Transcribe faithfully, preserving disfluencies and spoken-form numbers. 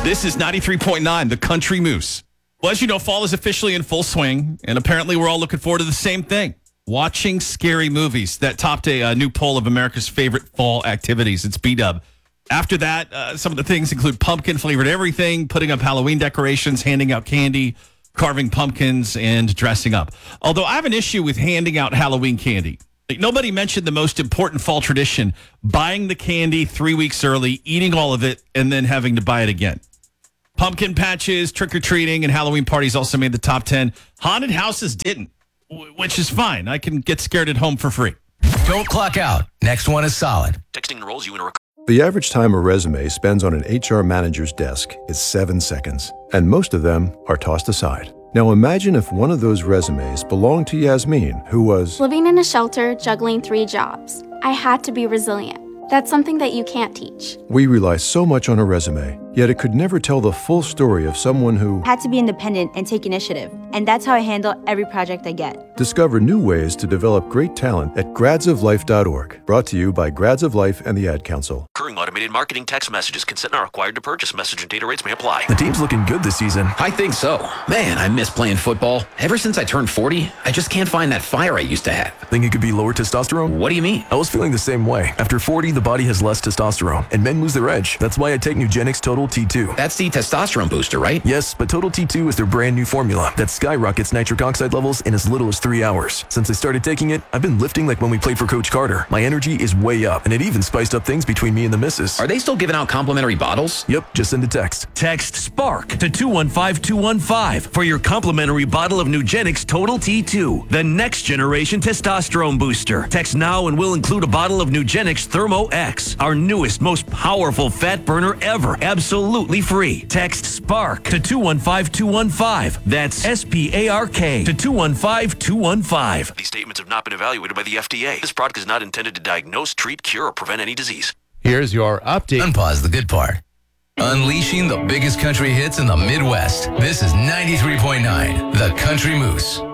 This is ninety-three point nine, the Country Moose. Well, as you know, fall is officially in full swing, and apparently we're all looking forward to the same thing. Watching scary movies. That topped a, a new poll of America's favorite fall activities. It's B-Dub. After that, uh, some of the things include pumpkin-flavored everything, putting up Halloween decorations, handing out candy, carving pumpkins, and dressing up. Although I have an issue with handing out Halloween candy. Like, nobody mentioned the most important fall tradition, buying the candy three weeks early, eating all of it, and then having to buy it again. Pumpkin patches, trick-or-treating, and Halloween parties also made the top ten. Haunted houses didn't, which is fine. I can get scared at home for free. Don't clock out. Next one is solid. Texting enrolls you in a rec- The average time a resume spends on an H R manager's desk is seven seconds, and most of them are tossed aside. Now imagine if one of those resumes belonged to Yasmin, who was living in a shelter, juggling three jobs. I had to be resilient. That's something that you can't teach. We rely so much on a resume, yet it could never tell the full story of someone who had to be independent and take initiative. And that's how I handle every project I get. Discover new ways to develop great talent at grads of life dot org. Brought to you by Grads of Life and the Ad Council. Recurring automated marketing text messages. Consent not required to purchase. Message and data rates may apply. The team's looking good this season. I think so. Man, I miss playing football. Ever since I turned forty, I just can't find that fire I used to have. Think it could be lower testosterone? What do you mean? I was feeling the same way. After forty, the body has less testosterone, and men lose their edge. That's why I take Nugenix Total T two. That's the testosterone booster, right? Yes, but Total T two is their brand new formula that skyrockets nitric oxide levels in as little as three hours. Since I started taking it, I've been lifting like when we played for Coach Carter. My energy is way up, and it even spiced up things between me and the missus. Are they still giving out complimentary bottles? Yep, just send a text. Text SPARK to two one five two one five for your complimentary bottle of Nugenix Total T two, the next generation testosterone booster. Text now and we'll include a bottle of Nugenix Thermo X, our newest, most powerful fat burner ever, absolutely free. Text SPARK to two one five two one five. That's S P A R K to two one five two one five. These statements have not been evaluated by the F D A. This product is not intended to diagnose, treat, cure, or prevent any disease. Here's your update. Unpause the good part. Unleashing the biggest country hits in the Midwest. This is ninety-three point nine, The Country Moose.